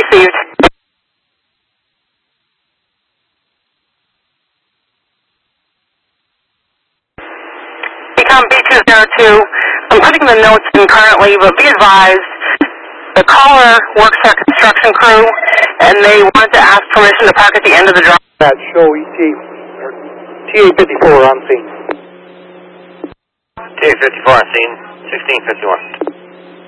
received. Become B202. I'm putting the notes in currently, but be advised, the caller works for a construction crew, and they wanted to ask permission to park at the end of the drive. That show TA54 on scene. TA54 on scene, 1651.